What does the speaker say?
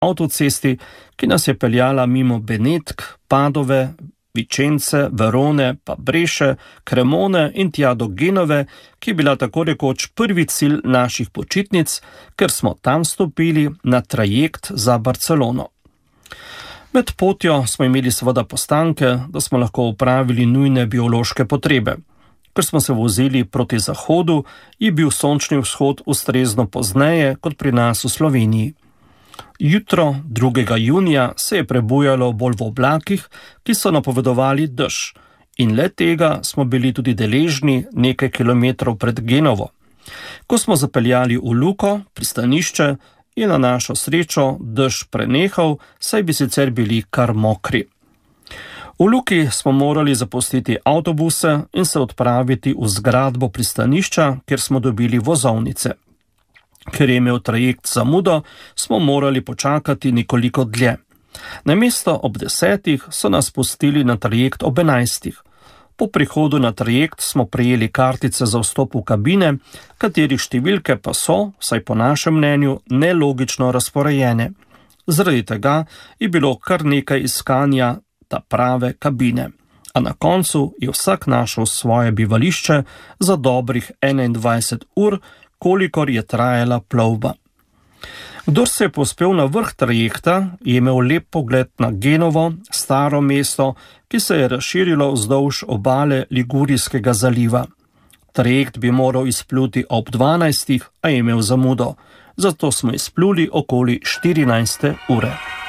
avtocesti, ki nas je peljala mimo Benetk, Padove, Vicence, Verone, pa Breše, Cremone in tja do Genove, ki je bila tako rekoč prvi cilj naših počitnic, ker smo tam stopili na trajekt za Barcelono. Med potjo smo imeli seveda postanke, da smo lahko opravili nujne biološke potrebe. Ker smo se vozili proti zahodu, je bil sončni vzhod ustrezno pozneje kot pri nas v Sloveniji. Jutro 2. junija se je prebujalo bolj v oblakih, ki so napovedovali dež, in le tega smo bili tudi deležni nekaj kilometrov pred Genovo. Ko smo zapeljali v Luko, pristanišče, je na našo srečo dež prenehal, saj bi sicer bili kar mokri. V Luki smo morali zapustiti avtobuse in se odpraviti v zgradbo pristanišča, kjer smo dobili vozovnice. Ker je imel trajekt zamudo, smo morali počakati nekoliko dlje. Namesto ob 10 so nas pustili na trajekt ob 11. Po prihodu na trajekt smo prejeli kartice za vstop v kabine, katerih številke pa so, vsaj po našem mnenju, nelogično razporejene. Zaradi tega je bilo kar nekaj iskanja ta prave kabine. A na koncu je vsak našel svoje bivališče za dobrih 21 ur, kolikor je trajala plovba. Kdor se je povzpel na vrh trajekta, je imel lep pogled na Genovo, staro mesto, ki se je razširilo vzdolž obale Ligurijskega zaliva. Trajekt bi moral izpluti ob 12, a je imel zamudo, zato smo izpluli okoli 14. ure.